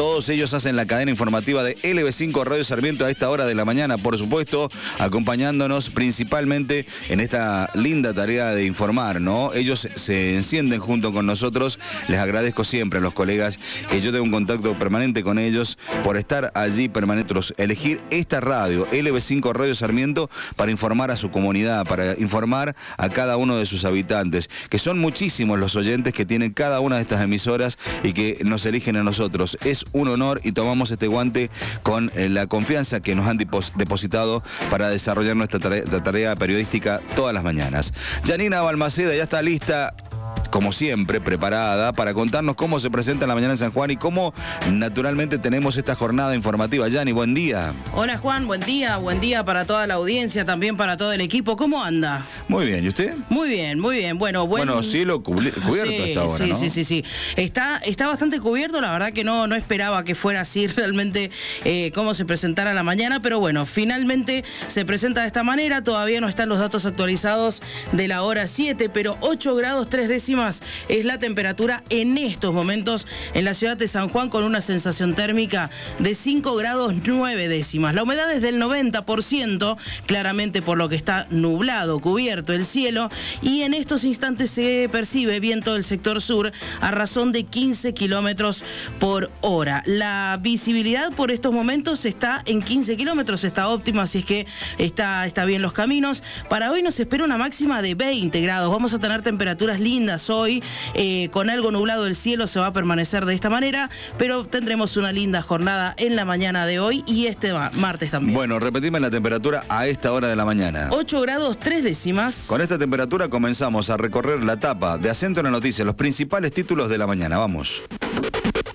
Todos ellos hacen la cadena informativa de LB5 Radio Sarmiento a esta hora de la mañana, por supuesto, acompañándonos principalmente en esta linda tarea de informar, ¿no? Ellos se encienden junto con nosotros. Les agradezco siempre a los colegas que yo tengo un contacto permanente con ellos por estar allí permanentes, elegir esta radio, LB5 Radio Sarmiento, para informar a su comunidad, para informar a cada uno de sus habitantes, que son muchísimos los oyentes que tienen cada una de estas emisoras y que nos eligen a nosotros. Es un honor y tomamos este guante con la confianza que nos han depositado para desarrollar nuestra tarea periodística todas las mañanas. Janina Balmaceda ya está lista, como siempre, preparada para contarnos cómo se presenta la mañana en San Juan y cómo naturalmente tenemos esta jornada informativa. Yani, buen día. Hola Juan, buen día para toda la audiencia, también para todo el equipo. ¿Cómo anda? Muy bien, ¿y usted? Muy bien. Bueno, cielo cubierto hasta ahora, ¿no? Sí. Está bastante cubierto, la verdad que no esperaba que fuera así realmente cómo se presentara la mañana, pero bueno, finalmente se presenta de esta manera. Todavía no están los datos actualizados de la hora 7, pero 8 grados 3 décimas es la temperatura en estos momentos en la ciudad de San Juan, con una sensación térmica de 5 grados 9 décimas. La humedad es del 90%, claramente por lo que está nublado, cubierto el cielo, y en estos instantes se percibe viento del sector sur a razón de 15 kilómetros por hora. La visibilidad por estos momentos está en 15 kilómetros, está óptima, así es que está bien los caminos. Para hoy nos espera una máxima de 20 grados. Vamos a tener temperaturas lindas hoy, con algo nublado el cielo se va a permanecer de esta manera, pero tendremos una linda jornada en la mañana de hoy y este martes también. Bueno, repetimos la temperatura a esta hora de la mañana. 8 grados 3 décimas. Con esta temperatura comenzamos a recorrer la etapa de Acento en la Noticia, los principales títulos de la mañana. Vamos.